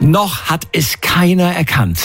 Noch hat es keiner erkannt.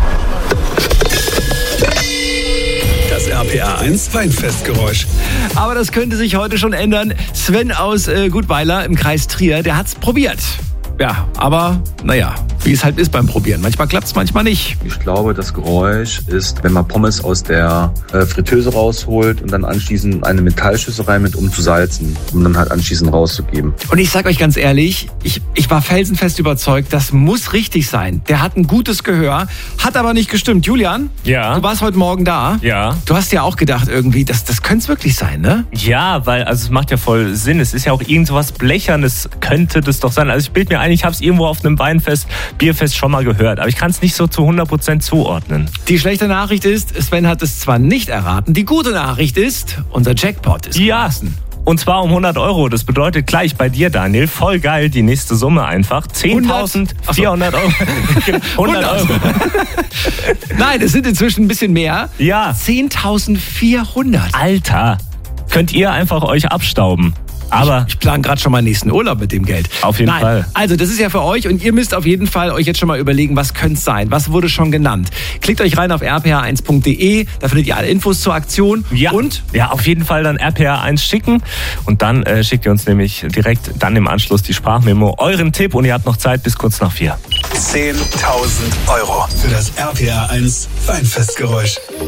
Das RPA 1 Weinfestgeräusch. Aber das könnte sich heute schon ändern. Sven aus Gutweiler im Kreis Trier, der hat's probiert. Ja, aber naja, wie es halt ist beim Probieren. Manchmal klappt's, manchmal nicht. Ich glaube, das Geräusch ist, wenn man Pommes aus der Fritteuse rausholt und dann anschließend eine Metallschüssel rein mit, um zu salzen, um dann halt anschließend rauszugeben. Und ich sag euch ganz ehrlich, ich war felsenfest überzeugt, das muss richtig sein. Der hat ein gutes Gehör, hat aber nicht gestimmt. Julian, Ja. du warst heute Morgen da. Ja. Du hast ja auch gedacht irgendwie, das könnte es wirklich sein, ne? Ja, weil also es macht ja voll Sinn. Es ist ja auch irgend so was Blechernes, könnte das doch sein. Also ich bilde mir ein, ich habe es irgendwo auf einem Weinfest, Bierfest schon mal gehört. Aber ich kann es nicht so zu 100% zuordnen. Die schlechte Nachricht ist, Sven hat es zwar nicht erraten. Die gute Nachricht ist, unser Jackpot ist gewachsen. Und zwar um 100 Euro. Das bedeutet gleich bei dir, Daniel, voll geil, die nächste Summe einfach. 10.400 Euro. 100 Euro. Nein, es sind inzwischen ein bisschen mehr. Ja. 10.400. Alter, könnt ihr einfach euch abstauben. Aber Ich plane gerade schon meinen nächsten Urlaub mit dem Geld. Auf jeden Fall. Also das ist ja für euch und ihr müsst auf jeden Fall euch jetzt schon mal überlegen, was könnte es sein? Was wurde schon genannt? Klickt euch rein auf rpa1.de, da findet ihr alle Infos zur Aktion. ja, Und ja, auf jeden Fall dann RPA 1 schicken und dann schickt ihr uns nämlich direkt dann im Anschluss die Sprachmemo, euren Tipp und ihr habt noch Zeit bis kurz nach 4. 10.000 Euro für das RPA 1 Weinfestgeräusch.